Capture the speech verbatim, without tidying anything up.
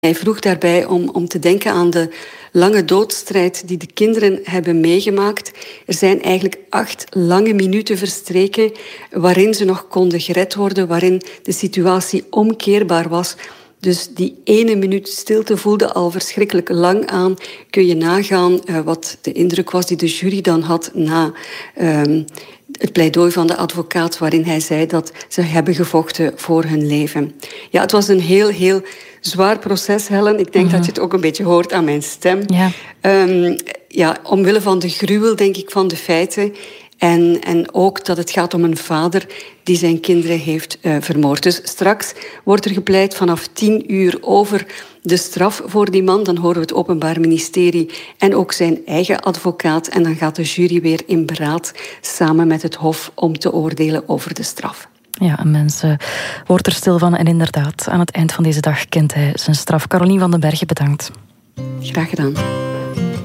Hij vroeg daarbij om, om te denken aan de lange doodstrijd die de kinderen hebben meegemaakt. Er zijn eigenlijk acht lange minuten verstreken waarin ze nog konden gered worden, waarin de situatie omkeerbaar was. Dus die ene minuut stilte voelde al verschrikkelijk lang aan. Kun je nagaan uh, wat de indruk was die de jury dan had na uh, het pleidooi van de advocaat, waarin hij zei dat ze hebben gevochten voor hun leven. Ja, het was een heel, heel zwaar proces, Helen. Ik denk mm-hmm. dat je het ook een beetje hoort aan mijn stem. Ja. Um, ja, omwille van de gruwel, denk ik, van de feiten. En, en ook dat het gaat om een vader die zijn kinderen heeft uh, vermoord. Dus straks wordt er gepleit vanaf tien uur over de straf voor die man. Dan horen we het Openbaar Ministerie en ook zijn eigen advocaat. En dan gaat de jury weer in beraad samen met het Hof om te oordelen over de straf. Ja, een mens uh, wordt er stil van. En inderdaad, aan het eind van deze dag kent hij zijn straf. Carolien van den Bergen, bedankt. Graag gedaan.